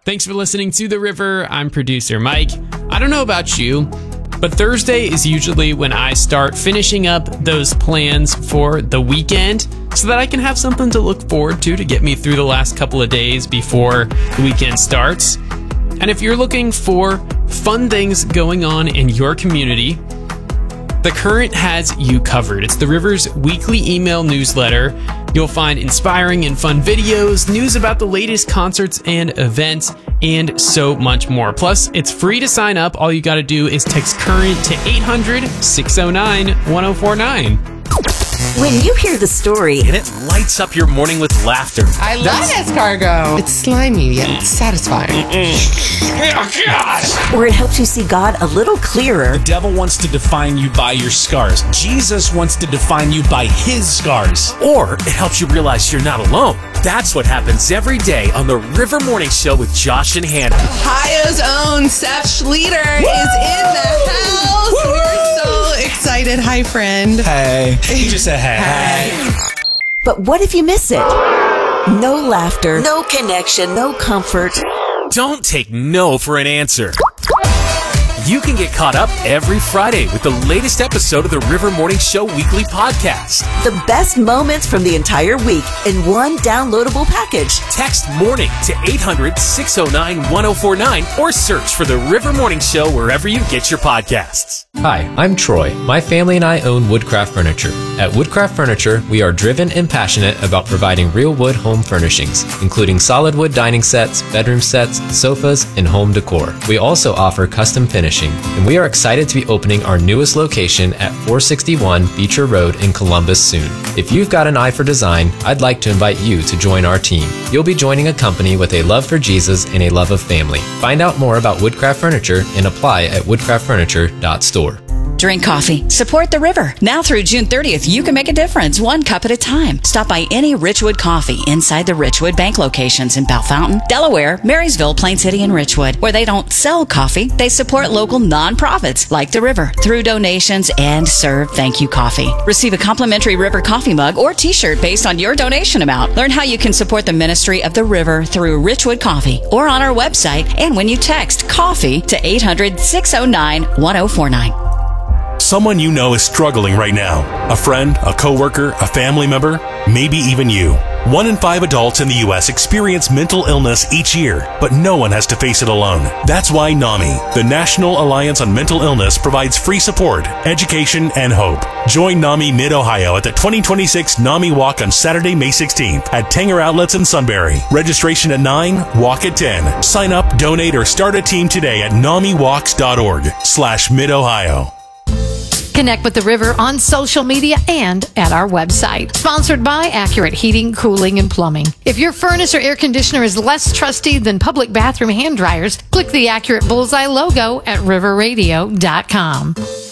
Thanks for listening to The River. I'm producer Mike. I don't know about you, but Thursday is usually when I start finishing up those plans for the weekend so that I can have something to look forward to get me through the last couple of days before the weekend starts. And if you're looking for fun things going on in your community, The Current has you covered. It's The River's weekly email newsletter. You'll find inspiring and fun videos, news about the latest concerts and events, and so much more. Plus, it's free to sign up. All you got to do is text CURRENT to 800-609-1049. When you hear the story, and it lights up your morning with laughter. I love escargot. It's slimy yet satisfying. Oh, God. Or it helps you see God a little clearer. The devil wants to define you by your scars. Jesus wants to define you by his scars. Or it helps you realize you're not alone. That's what happens every day on the River Morning Show with Josh and Hannah. Ohio's own Seth Schleter is in the house. Woo! We're so excited. Hi, friend. Hey. He just said hey. But what if you miss it? No laughter, no connection, no comfort. Don't take no for an answer. You can get caught up every Friday with the latest episode of the River Morning Show weekly podcast. The best moments from the entire week in one downloadable package. Text MORNING to 800-609-1049 or search for the River Morning Show wherever you get your podcasts. Hi, I'm Troy. My family and I own Woodcraft Furniture. At Woodcraft Furniture, we are driven and passionate about providing real wood home furnishings, including solid wood dining sets, bedroom sets, sofas, and home decor. We also offer custom finishing, and we are excited to be opening our newest location at 461 Beecher Road in Columbus soon. If you've got an eye for design, I'd like to invite you to join our team. You'll be joining a company with a love for Jesus and a love of family. Find out more about Woodcraft Furniture and apply at woodcraftfurniture.store. Drink coffee. Support the river. Now through June 30th, you can make a difference one cup at a time. Stop by any Richwood Coffee inside the Richwood Bank locations in Bell Fountain, Delaware, Marysville, Plain City, and Richwood, where they don't sell coffee. They support local nonprofits like the river through donations and serve thank you coffee. Receive a complimentary River coffee mug or t-shirt based on your donation amount. Learn how you can support the ministry of the river through Richwood Coffee or on our website and when you text COFFEE to 800-609-1049. Someone you know is struggling right now. A friend, a coworker, a family member, maybe even you. 1 in 5 adults in the U.S. experience mental illness each year, but no one has to face it alone. That's why NAMI, the National Alliance on Mental Illness, provides free support, education, and hope. Join NAMI Mid-Ohio at the 2026 NAMI Walk on Saturday, May 16th at Tanger Outlets in Sunbury. Registration at 9, walk at 10. Sign up, donate, or start a team today at NAMIWalks.org/Mid-Ohio. Connect with the river on social media and at our website. Sponsored by Accurate Heating, Cooling, and Plumbing. If your furnace or air conditioner is less trusty than public bathroom hand dryers, click the Accurate Bullseye logo at riverradio.com.